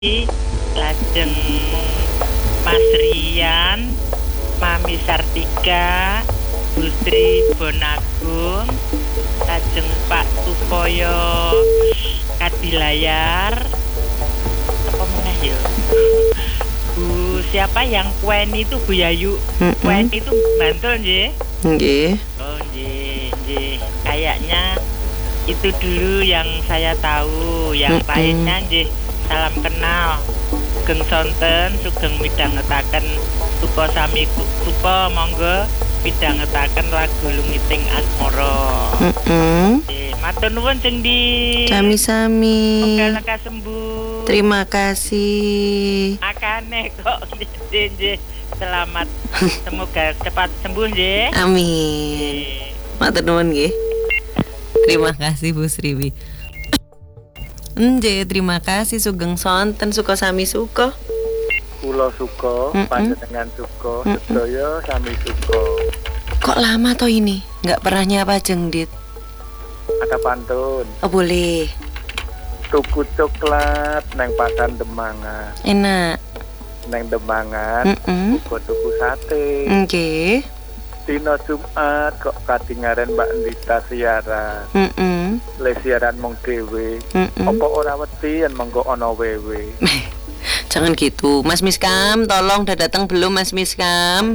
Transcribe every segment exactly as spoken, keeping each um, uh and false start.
lajeng Mas Rian, Mami Sartika, Bu Sri Bonagung, lajeng Pak Supoyo Kadilayar, apa meneh ya? Bu siapa yang kuen itu Bu Yayu, Mm-mm. kuen itu Bantul nggih? Nggih. Oh nggih, nggih. Kayaknya itu dulu yang saya tahu, yang Mm-mm. lainnya nggih salam kenal. Sugeng sonten, sugeng midhangetaken suka sami suka monggo midhangetaken lagu Lungiting Asmara. Mm-mm. Nggih, matur nuwun Jeng Di. Sami-sami. Moga lekas sembuh. Terima kasih. Akane kok nggih nggih. Selamat. Semoga cepat sembuh nggih. Amin. Nggih. Matur nuwun nggih. Terima kasih Bu Sriwi. Nggih, terima kasih sugeng sonten suka sami suka. Kula suka, Mm-mm. panjenengan suka, Mm-mm. sedaya sami suka. Kok lama toh ini? Nggak pernah nyapa Jeng Dit. Ada pantun, Oh boleh. tuku coklat neng pakan Demangan, Enak. neng Demangan, Mm-mm. uga tuku sate. Nggih. Dino Jumat kok kadingaren Mbak Ndita siaran, Mm-mm. le siaran mong dhewe. Mm-mm. Apa ora wedi yen mengko ana wewe. Jangan gitu, Mas Miskam, tolong udah datang belum Mas Miskam?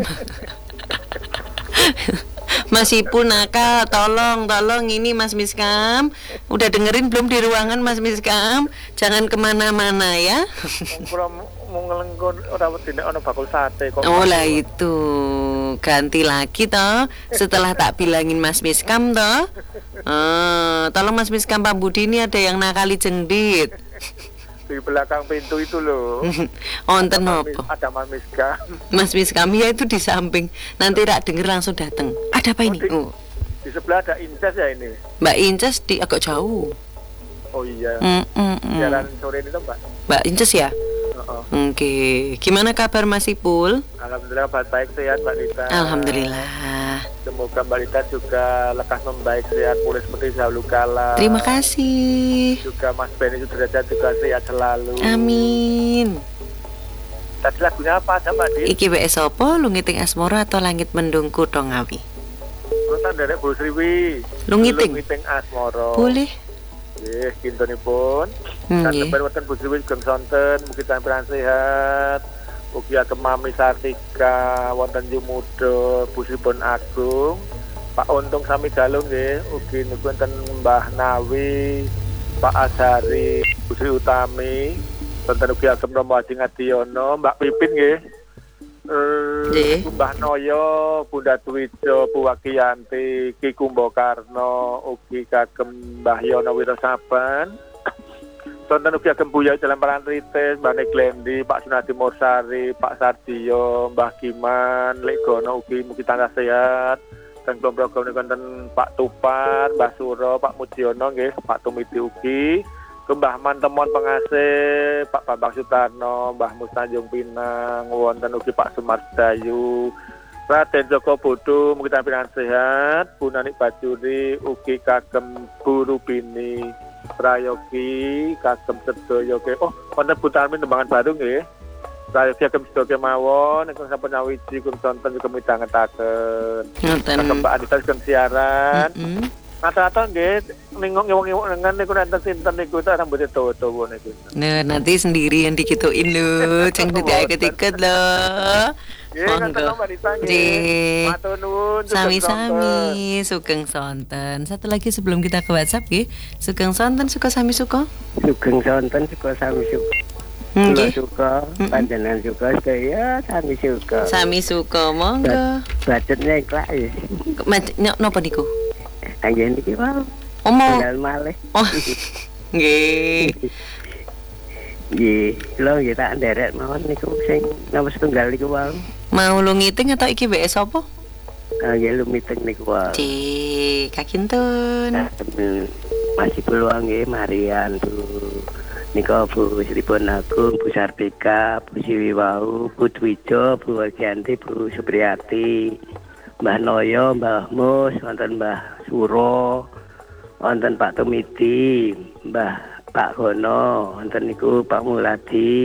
Mas Ipu nakal, tolong, tolong ini Mas Miskam. Udah dengerin belum di ruangan Mas Miskam? Jangan kemana-mana ya. Kula mau ngelengkon ora wedi nek ana bakul sate kok. Oh lah itu, ganti lagi toh. Setelah tak bilangin Mas Miskam toh. Ah, tolong Mas Miskam Pak Budi ini ada yang nakali Jeng Dit. Di belakang pintu itu loh. Onten Ada Mas- apa? Ada Mas Miska. Mas Miskam ya itu di samping. Nanti rak denger langsung datang. Ada apa ini? Oh, Oh, Di sebelah ada Inces ya ini. Mbak Inces di agak jauh. Oh iya. Mm, mm, mm. Jalan sore ini tuh Mbak. Mbak Inces ya? Oh, oh. Oke. Gimana kabar Mas Ipul? Alhamdulillah baik sehat Mbak Lita. Alhamdulillah. Semoga Mbak Lita juga lekas membaik sehat pulih seperti dahulu kala. Terima kasih. Juga Mas Benny Sudrajat juga sehat selalu. Amin. Tadi lagunya apa aja Mbak Di? Iki W S opo Lungiting Asmara atau Langit Mendung Kutha Ngawi? Kurutan dari Bu Sriwi. Lungiting. Lungiting Asmara. Boleh. Nggih, kintunipun. Hmm, Kan nggih. tebar wonten Bu Sriwi sugeng sonten, mugi tampilan sehat. Mugi agem Mami Sartika, wonten Yumuda, Bu Sribon Agung, Pak Untung sami dalu nggih, ugi niku wonten Mbah Nawi, Pak Azhari, Bu Sri Utami, wonten ugi agem Romo Haji Ngadiono, Mbak Pipin nggih. Eh, Nggih. Mbah Noyo, Bunda Dwijo, Bu Wagiyanti, Ki Kumbakarno, ugi kagem Mbah Yono Wirasaban. Tonton ugi agem Buya Jalan Parantritis, Mbah Neglendi, Pak Sunadi Mursari, Pak Sardiyo, Mbah Giman, Legono ugi mugi tansah sehat. Dan kelompok niku wonten Pak Tupar, Mbah Suro, Pak Mujiono nggih, Pak Tumiti ugi. Ke Mbah Mantemon Pengasih, Pak Bambang Sutarno, Mbah Mustanjung Pinang, wonten ugi Pak Sumardayu, Raden Joko Bodo, mugi tampilan sehat. Bu Nanik Bajuri, ugi kagem Bu Rubini, Prayogi, kagem sedaya ke. Oh, wonten Bu Tarmin Tembangan Baru nggih. Prayogi kagem sedaya kemawon, ingkang sampun nyawiji kum sonten juga midhangetaken. Ngoten. Kagem Mbak Adita sugeng siaran. Mm-mm. Rata-rata nggih ningok ngewong-ngewong dengan niku nenten sinten niku ta rambut dawa-dawa niku. Nah, nanti sendiri yang dikituin lu, Ceng tidak ikut-ikut lo. Nggih, Monggo. ngoten Mbak Rita nggih. Nggih. Matur nuwun. sugeng sonten. Sami-sami, sugeng sonten. Satu lagi sebelum kita ke WhatsApp nggih, sugeng sonten suka sami suka. Sugeng sonten suka sami suka. Kula Nggih. suka, Mm-mm. panjenengan suka, saya sami suka. Sami suka, monggo. Budgetnya ikhlas ya. Mat- nyok napa niku? Aja niki wae. Omong. Tinggal malih. Oh. Nggih. Nggih, kula nggih tak nderek mawon niku sing nomor setunggal niku wae. Mau lu ngiting atau iki W S apa? Ah nggih lumiteng niku wae. Cik, kakintun. Masih peluang nggih Marian tuh. Nika Bu Sribon Agung, Bu Sartika, Bu Siwiwau, Bu Dwijo, Bu Wagiyanti, Bu Supriyati, Mbah Noyo, Mbah Mus, wonten Mbah Suro, wonten Pak Tumiti, Mbah Pak Gono, wonten niku Pak Muladi,